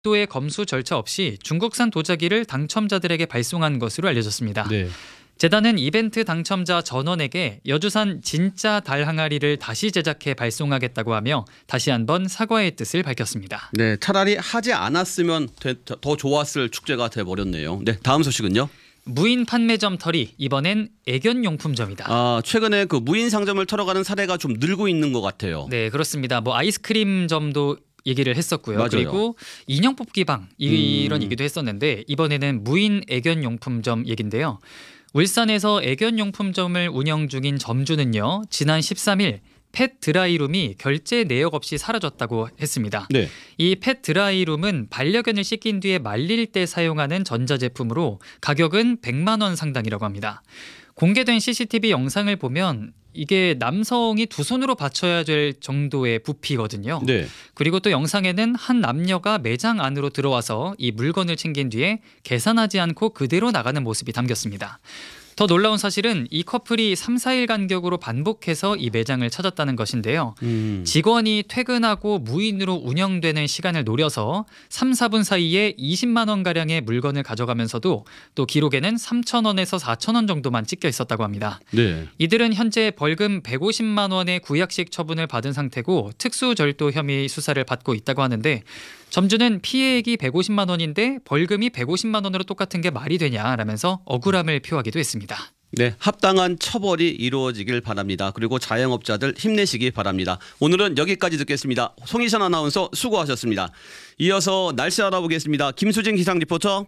별도의 검수 절차 없이 중국산 도자기를 당첨자들에게 발송한 것으로 알려졌습니다. 네. 재단은 이벤트 당첨자 전원에게 여주산 진짜 달 항아리를 다시 제작해 발송하겠다고 하며 다시 한번 사과의 뜻을 밝혔습니다. 네, 차라리 하지 않았으면 더 좋았을 축제가 돼버렸네요. 네, 다음 소식은요. 무인 판매점 털이 이번엔 애견용품점이다. 최근에 그 무인 상점을 털어가는 사례가 좀 늘고 있는 것 같아요. 네, 그렇습니다. 아이스크림점도 얘기를 했었고요. 맞아요. 그리고 인형 뽑기방 이런 얘기도 했었는데 이번에는 무인 애견용품점 얘긴데요. 울산에서 애견용품점을 운영 중인 점주는요. 지난 13일 펫 드라이룸이 결제 내역 없이 사라졌다고 했습니다. 네. 이 펫 드라이룸은 반려견을 씻긴 뒤에 말릴 때 사용하는 전자제품으로 가격은 100만 원 상당이라고 합니다. 공개된 CCTV 영상을 보면 이게 남성이 두 손으로 받쳐야 될 정도의 부피거든요. 네. 그리고 또 영상에는 한 남녀가 매장 안으로 들어와서 이 물건을 챙긴 뒤에 계산하지 않고 그대로 나가는 모습이 담겼습니다. 더 놀라운 사실은 이 커플이 3, 4일 간격으로 반복해서 이 매장을 찾았다는 것인데요. 직원이 퇴근하고 무인으로 운영되는 시간을 노려서 3, 4분 사이에 20만 원가량의 물건을 가져가면서도 또 기록에는 3,000원에서 4,000원 정도만 찍혀 있었다고 합니다. 네. 이들은 현재 벌금 150만 원의 구약식 처분을 받은 상태고 특수절도 혐의 수사를 받고 있다고 하는데 점주는 피해액이 150만 원인데 벌금이 150만 원으로 똑같은 게 말이 되냐라면서 억울함을 표하기도 했습니다. 네, 합당한 처벌이 이루어지길 바랍니다. 그리고 자영업자들 힘내시기 바랍니다. 오늘은 여기까지 듣겠습니다. 송희선 아나운서 수고하셨습니다. 이어서 날씨 알아보겠습니다. 김수진 기상 리포터.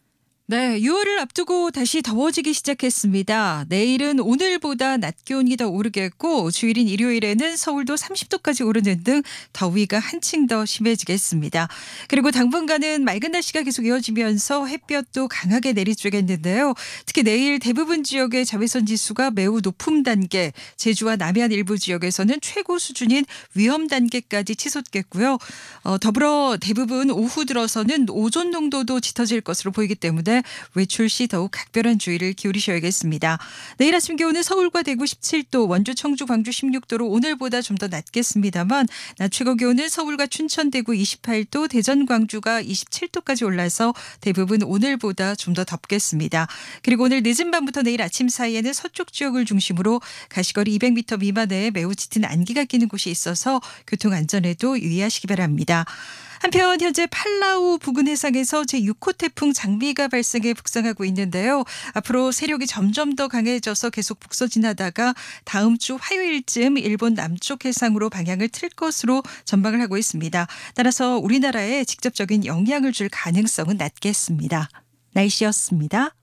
네, 6월을 앞두고 다시 더워지기 시작했습니다. 내일은 오늘보다 낮 기온이 더 오르겠고 주일인 일요일에는 서울도 30도까지 오르는 등 더위가 한층 더 심해지겠습니다. 그리고 당분간은 맑은 날씨가 계속 이어지면서 햇볕도 강하게 내리쬐겠는데요. 특히 내일 대부분 지역의 자외선 지수가 매우 높음 단계, 제주와 남해안 일부 지역에서는 최고 수준인 위험 단계까지 치솟겠고요. 더불어 대부분 오후 들어서는 오존 농도도 짙어질 것으로 보이기 때문에 외출 시 더욱 각별한 주의를 기울이셔야겠습니다. 내일 아침 기온은 서울과 대구 17도, 원주, 청주, 광주 16도로 오늘보다 좀 더 낮겠습니다만 낮 최고 기온은 서울과 춘천, 대구 28도, 대전, 광주가 27도까지 올라서 대부분 오늘보다 좀 더 덥겠습니다. 그리고 오늘 늦은 밤부터 내일 아침 사이에는 서쪽 지역을 중심으로 가시거리 200m 미만에 매우 짙은 안개가 끼는 곳이 있어서 교통안전에도 유의하시기 바랍니다. 한편 현재 팔라우 부근 해상에서 제6호 태풍 장미가 발생해 북상하고 있는데요. 앞으로 세력이 점점 더 강해져서 계속 북서진하다가 다음 주 화요일쯤 일본 남쪽 해상으로 방향을 틀 것으로 전망을 하고 있습니다. 따라서 우리나라에 직접적인 영향을 줄 가능성은 낮겠습니다. 날씨였습니다.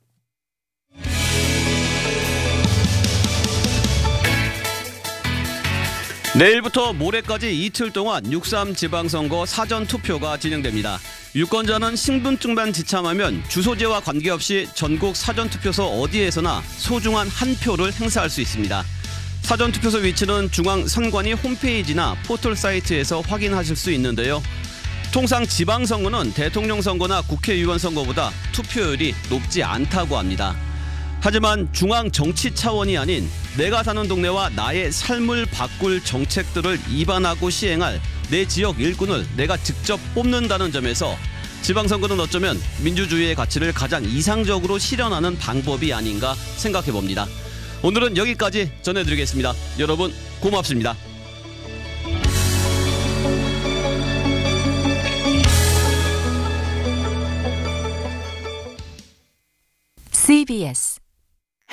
내일부터 모레까지 이틀 동안 6.3 지방선거 사전투표가 진행됩니다. 유권자는 신분증만 지참하면 주소지와 관계없이 전국 사전투표소 어디에서나 소중한 한 표를 행사할 수 있습니다. 사전투표소 위치는 중앙선관위 홈페이지나 포털 사이트에서 확인하실 수 있는데요. 통상 지방선거는 대통령 선거나 국회의원 선거보다 투표율이 높지 않다고 합니다. 하지만 중앙 정치 차원이 아닌 내가 사는 동네와 나의 삶을 바꿀 정책들을 입안하고 시행할 내 지역 일꾼을 내가 직접 뽑는다는 점에서 지방선거는 어쩌면 민주주의의 가치를 가장 이상적으로 실현하는 방법이 아닌가 생각해 봅니다. 오늘은 여기까지 전해드리겠습니다. 여러분 고맙습니다. CBS